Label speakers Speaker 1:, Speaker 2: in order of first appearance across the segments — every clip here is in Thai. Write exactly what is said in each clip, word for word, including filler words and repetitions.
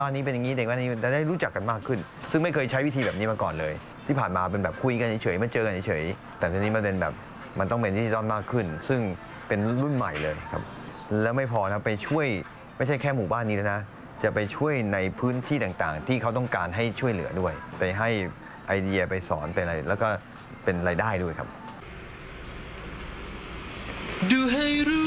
Speaker 1: ตอนนี้เป็นอย่างนี้เด็กว่านี้จะได้รู้จักกันมากขึ้นซึ่งไม่เคยใช้วิธีแบบนี้มาก่อนเลยที่ผ่านมาเป็นแบบคุยกันเฉยๆมาเจอกันเฉยๆแต่ทีนี้มันเป็นแบบมันต้องเป็นดิจิตอลมากขึ้นซึ่งเป็นรุ่นใหม่เลยครับแล้วไม่พอนะไปช่วยไม่ใช่แค่หมู่บ้านนี้นะจะไปช่วยในพื้นที่ต่างๆที่เขาต้องการให้ช่วยเหลือด้วยไปให้ไอเดียไปสอนเป็นอะไรแล้วก็เป็นรายได้ด้วยครับ
Speaker 2: ดูให้รู้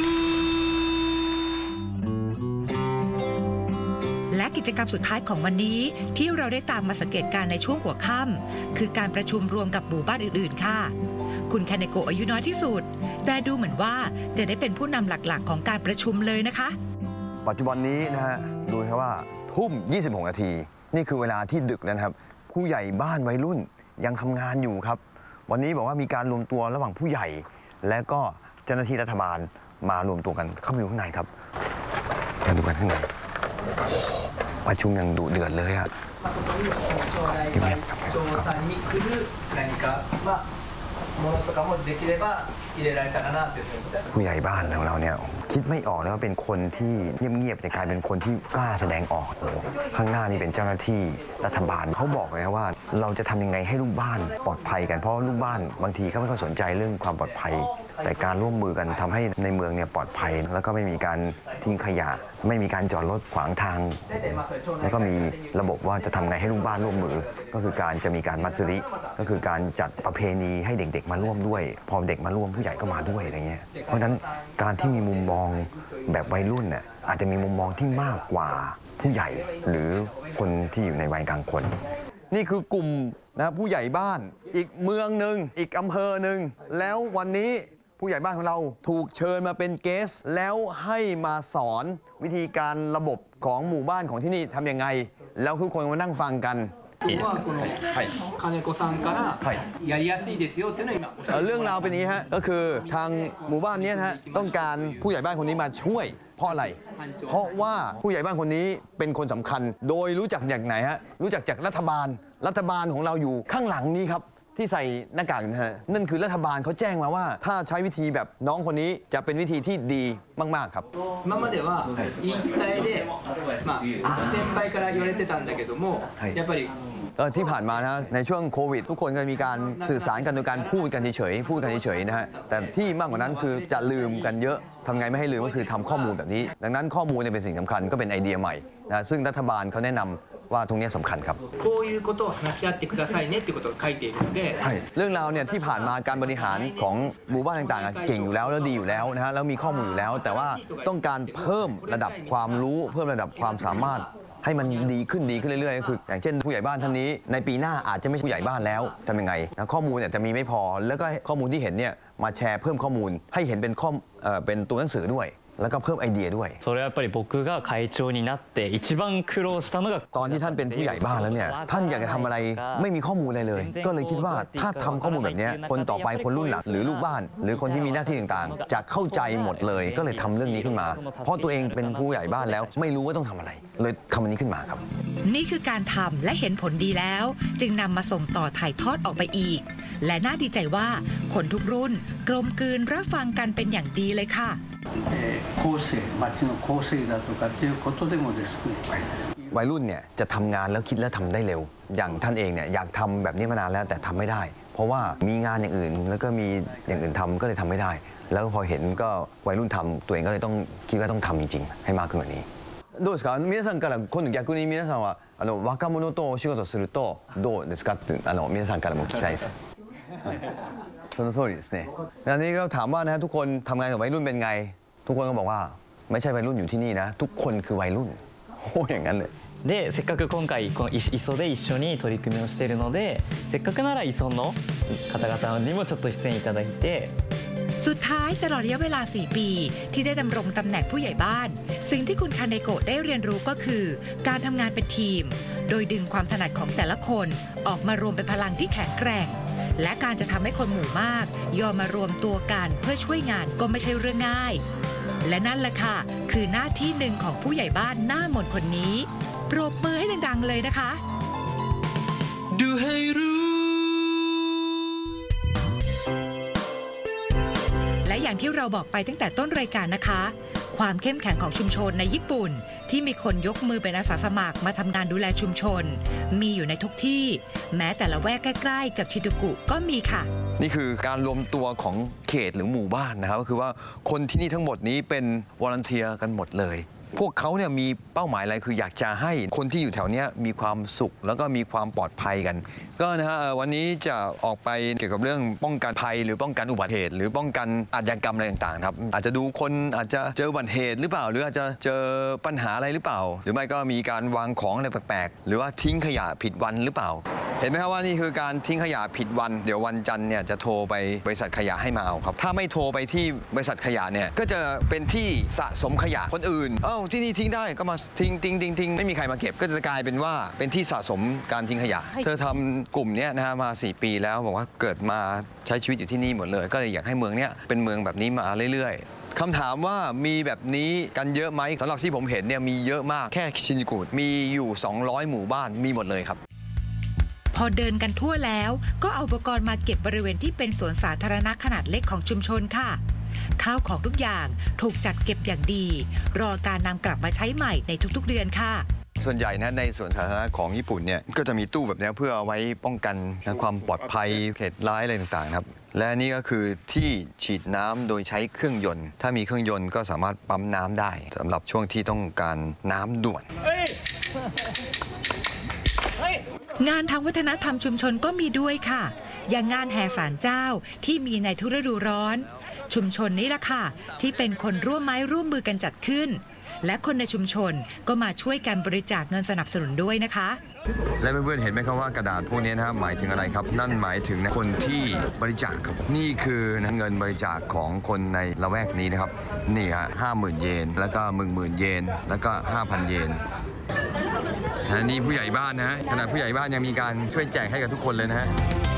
Speaker 3: และกิจกรรมสุดท้ายของวันนี้ที่เราได้ตามมาสังเกตการในช่วงหัวค่ำคือการประชุมรวมกับหมู่บ้านอื่นๆค่ะคุณคาเนโกะอายุน้อยที่สุดแต่ดูเหมือนว่าจะได้เป็นผู้นำหลักๆของการประชุมเลยนะคะ
Speaker 1: ปัจจุบันนี้นะฮะดูครับว่าทุ่มยี่สิบหกนาทีนี่คือเวลาที่ดึกนะครับผู้ใหญ่บ้านวัยรุ่นยังทำงานอยู่ครับวันนี้บอกว่ามีการรวมตัวระหว่างผู้ใหญ่และก็เจ้าหน้าที่รัฐบาลมารวมตัวกันเข้าไปดูข้างในครับมาดูกันข้างในประชุมอย่างดุเดือดเลยอะผู้ใหญ่บ้านของเราเนี่ยคิดไม่ออกนะว่าเป็นคนที่เงียบๆแต่กลายเป็นคนที่กล้าแสดงออกข้างหน้านี่เป็นเจ้าหน้าที่รัฐบาลเขาบอกเลยนะว่าเราจะทำยังไงให้ลูกบ้านปลอดภัยกันเพราะลูกบ้านบางทีเขาไม่ค่อยสนใจเรื่องความปลอดภัยแต่การร่วมมือกันทำให้ในเมืองเนี่ยปลอดภัยแล้วก็ไม่มีการทิ้งขยะไม่มีการจอดรถขวางทางแล้วก็มีระบบว่าจะทำไงให้ลูกบ้านร่วมมือก็คือการจะมีการมัตสึริก็คือการจัดประเพณีให้เด็กๆมาร่วมด้วยพอเด็กมาร่วมผู้ใหญ่ก็มาด้วยอะไรเงี้ยเพราะฉะนั้นการที่มีมุมมองแบบวัยรุ่นเนี่ยอาจจะมีมุมมองที่มากกว่าผู้ใหญ่หรือคนที่อยู่ในวัยกลางคนนี่คือกลุ่มนะผู้ใหญ่บ้านอีกเมืองหนึ่งอีกอำเภอหนึ่งแล้ววันนี้ผู้ใหญ่บ้านของเราถูกเชิญมาเป็นเกสแล้วให้มาสอนวิธีการระบบของหมู่บ้านของที่นี่ทำยังไงแล้วทุกคนมานั่งฟังกันเรื่องราวเป็นอย่างนี้ฮะก็คือทางหมู่บ้านนี้ฮะต้องการผู้ใหญ่บ้านคนนี้มาช่วยเพราะอะไรเพราะว่าผู้ใหญ่บ้านคนนี้เป็นคนสำคัญโดยรู้จักจากไหนฮะรู้จักจากรัฐบาลรัฐบาลของเราอยู่ข้างหลังนี้ครับที่ใส่หน้ากากนะฮะนั่นคือรัฐบาลเขาแจ้งมาว่าถ้าใช้วิธีแบบน้องคนนี้จะเป็นวิธีที่ดีมากๆครับ今までは言い伝えでまあ先輩から言われてたんだけどもやっぱりที่ผ่านมานะในช่วงโควิดทุกคนก็มีการสื่อสารกันโดยการพูดกันเฉยๆพูดกันเฉยๆนะฮะแต่ที่มากกว่านั้นคือจะลืมกันเยอะทำไงไม่ให้ลืมก็คือทำข้อมูลแบบนี้ดังนั้นข้อมูลเนี่ยเป็นสิ่งสำคัญก็เป็นไอเดียใหม่นะซึ่งรัฐบาลเขาแนะนำว่าตรงนี้สำคัญครับเรื่องราวเนี่ยที่ผ่านมาการบริหารของหมู่บ้านต่างๆเก่งอยู่แล้วแล้วดีอยู่แล้วนะฮะแล้วมีข้อมูลอยู่แล้วแต่ว่าต้องการเพิ่มระดับความรู้เพิ่มระดับความสามารถให้มันดีขึ้นดีขึ้นเรื่อยๆก็คืออย่างเช่นผู้ใหญ่บ้านท่านนี้ในปีหน้าอาจจะไม่ใช่ผู้ใหญ่บ้านแล้วทำยังไงนะข้อมูลเนี่ยจะมีไม่พอแล้วก็ข้อมูลที่เห็นเนี่ยมาแชร์เพิ่มข้อมูลให้เห็นเป็นข้อเป็นตัวหนังสือด้วยแล้วก็เพิ่มไอเดียด้วย
Speaker 4: それはやっぱり僕が会長になって一番苦労したのが
Speaker 1: ตอนที่ท่านเป็นผู้ใหญ่บ้านแล้วเนี่ยท่านอยากจะทำอะไรไม่มีข้อมูลอะไรเลยก็เลยคิดว่าถ้าทำข้อมูลแบบนี้คนต่อไปคนรุ่นหลังหรือลูกบ้านหรือคนที่มีหน้าที่ต่างๆจะเข้าใจหมดเลยก็เลยทำเรื่องนี้ขึ้นมาเพราะตัวเองเป็นผู้ใหญ่บ้านแล้วไม่รู้ว่าต้องทำอะไรเลยทำอันนี้ขึ้นมาครับ
Speaker 3: นี่คือการทำและเห็นผลดีแล้วจึงนำมาส่งต่อถ่ายทอดออกไปอีกและน่าดีใจว่าคนทุกรุ่นกลมกลืนรับฟังกันเป็นอย่างดีเลยค่ะ
Speaker 1: วัยรุ่นเนี่ยจะทำงานแล้วคิดแล้วทำได้เร็วอย่างท่านเองเนี่ยอยากทำแบบนี้มานานแล้วแต่ทำไม่ได้เพราะว่ามีงานอย่างอื่นแล้วก็มีอย่างอื่นทำก็เลยทำไม่ได้แล้วพอเห็นก็วัยรุ่นทำตัวเองก็เลยต้องคิดว่าต้องทำจริงๆให้มากขึ้นกว่านี้どうですか皆さんから今度逆に皆さんはあの若者とお仕事するとどうですかってあの皆さんからも聞きたいですその通りですねอันนี้ก็ถามว่านะทุกคนทำงานกับวัยรุ่นเป็นไงทุกคนก็บอกว่าไม่ใช่วัยรุ่นอยู่ที่นี่นะทุกคนคือวัยรุ่นโอ้อย่างนั้นเลย
Speaker 4: でせっかく今回この磯で一緒に取り組みをしているのでせっかくなら磯の方々にもちょっと出演いただいて
Speaker 3: สุดท้ายตลอดระยะเวลาสี่ปีที่ได้ดำรงตำแหน่งผู้ใหญ่บ้านสิ่งที่คุณคาเนโกะได้เรียนรู้ก็คือการทำงานเป็นทีมโดยดึงความถนัดของแต่ละคนออกมารวมเป็นพลังที่แข็งแกร่งและการจะทำให้คนหมู่มากยอมมารวมตัวกันเพื่อช่วยงานก็ไม่ใช่เรื่องง่ายและนั่นแหละค่ะคือหน้าที่หนึ่งของผู้ใหญ่บ้านหน้ามนต์คนนี้ปรบมือให้ดังๆเลยนะคะ
Speaker 2: ดูให้รู้
Speaker 3: และอย่างที่เราบอกไปตั้งแต่ต้นรายการนะคะความเข้มแข็งของชุมชนในญี่ปุ่นที่ที่มีคนยกมือเป็นอาสาสมัครมาทำงานดูแลชุมชน มีอยู่ในทุกที่ แม้แต่ละแวกใกล้ๆกับชิโตกุก็มีค่ะ
Speaker 1: นี่คือการรวมตัวของเขตหรือหมู่บ้านนะครับก็คือว่าคนที่นี่ทั้งหมดนี้เป็นวอลันเทียร์กันหมดเลย พวกเขาเนี่ยมีเป้าหมายอะไรคืออยากจะให้คนที่อยู่แถวเนี้ยมีความสุขแล้วก็มีความปลอดภัยกัน ก็นะฮะวันนี้จะออกไปเกี่ยวกับเรื่องป้องกันภัยหรือป้องกันอุบัติเหตุ หรือป้องกันอาชญากรรมอะไรต่างๆครับอาจจะดูคนอาจจะเจออุบัติเหตุหรือเปล่า หรืออาจจะเจอปัญหาอะไรหรือเปล่า หรือไม่ก็มีการวางของอะไรแปลกๆหรือว่าทิ้งขยะผิดวันหรือเปล่า เห็นไหมครับว่านี่คือการทิ้งขยะผิดวันเดี๋ยววันจันทร์เนี่ยจะโทรไปบริษัทขยะให้มาเอาครับถ้าไม่โทรไปที่บริษัทขยะเนี่ยก็จะเป็นที่สะสมขยะคนอื่นเอ้าที่นี่ทิ้งได้ก็มาทิ้งทิ้งทิ้งทิ้งไม่มีใครมาเก็บก็จะกลายเป็นว่าเป็นที่สะสมการทิ้งขยะ เธอทำกลุ่มนี้นะฮะมาสี่ปีแล้วบอกว่าเกิดมาใช้ชีวิตอยู่ที่นี่หมดเลย ก็เลยอยากให้เมืองเนี้ยเป็นเมืองแบบนี้มาเรื่อยๆคำถามว่ามีแบบนี้กันเยอะไหมสำหรับที่ผมเห็นเนี่ยมีเยอะมากแค่ชินจูกุมีอยู่สองร้อยหมู่บ้านมีหมดเลยครับ
Speaker 3: พอเดินกันทั่วแล้วก็เอาอุปกรณ์มาเก็บบริเวณที่เป็นสวนสาธารณะขนาดเล็กของชุมชนค่ะข้าวของทุกอย่างถูกจัดเก็บอย่างดีรอการนำกลับมาใช้ใหม่ในทุกๆเดือนค่ะ
Speaker 1: ส่วนใหญ่นะในสวนสาธารณะของญี่ปุ่นเนี่ยก็จะมีตู้แบบนี้เพื่อเอาไว้ป้องกันนะความปลอดภัยเหตุร้ายอะไรต่างๆครับและนี่ก็คือที่ฉีดน้ำโดยใช้เครื่องยนต์ถ้ามีเครื่องยนต์ก็สามารถปั๊มน้ำได้สำหรับช่วงที่ต้องการน้ำด่วน
Speaker 3: งานทางวัฒนธรรมชุมชนก็มีด้วยค่ะอย่างงานแห่ศาลเจ้าที่มีในทุกฤดูร้อนชุมชนนี้ล่ะค่ะที่เป็นคนร่วมไม้ร่วมมือกันจัดขึ้นและคนในชุมชนก็มาช่วยกันบริจาคเงินสนับสนุนด้วยนะคะ
Speaker 1: และเพื่อนๆเห็นไหมครับว่ากระดาษพวกนี้นะครับหมายถึงอะไรครับนั่นหมายถึงคนที่บริจาคครับนี่คือเงินบริจาคของคนในละแวกนี้นะครับนี่ฮะห้าหมื่นเยนแล้วก็หมื่นหมื่นเยนแล้วก็ห้าพันเยนอันนี้ผู้ใหญ่บ้านนะขนาดผู้ใหญ่บ้านยังมีการช่วยแจกให้กับทุกคนเลยนะฮะ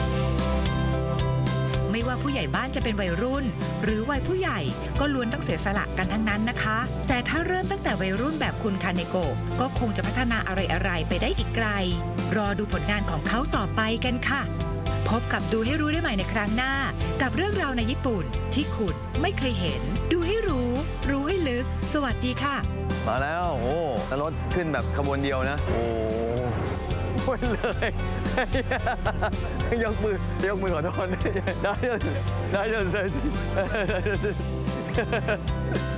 Speaker 3: ไม่ว่าผู้ใหญ่บ้านจะเป็นวัยรุ่นหรือวัยผู้ใหญ่ก็ล้วนต้องเสียสละกันทั้งนั้นนะคะแต่ถ้าเริ่มตั้งแต่วัยรุ่นแบบคุณคาเนโกะก็คงจะพัฒนาอะไรๆไปได้อีกไกลรอดูผลงานของเขาต่อไปกันค่ะพบกับดูให้รู้ได้ใหม่ในครั้งหน้ากับเรื่องราวในญี่ปุ่นที่คุณไม่เคยเห็นดูให้รู้รู้ให้ลึกสวัสดีค่ะ
Speaker 1: มาแล้วโอ้รถขึ้นแบบขบวนเดียวนะโอ้หมดเลยยกมือยกมือขอโทษได้ได้ได้ได้